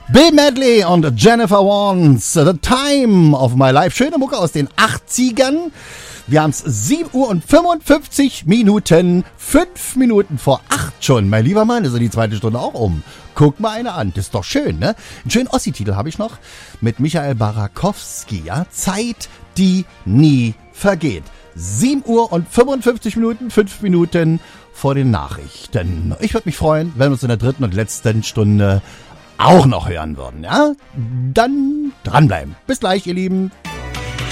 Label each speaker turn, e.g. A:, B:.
A: Bill Medley und Jennifer Warnes, The Time of My Life. Schöne Mucke aus den 80ern. Wir haben es 7 Uhr und 55 Minuten, 5 Minuten vor 8 schon. Mein lieber Mann, ist ja die zweite Stunde auch um. Guck mal eine an, das ist doch schön, ne? Einen schönen Ossi-Titel habe ich noch mit Michael Barakowski, ja? Zeit, die nie vergeht. 7 Uhr und 55 Minuten, 5 Minuten vor den Nachrichten. Ich würde mich freuen, wenn wir uns in der dritten und letzten Stunde auch noch hören würden, ja? Dann dranbleiben. Bis gleich, ihr Lieben.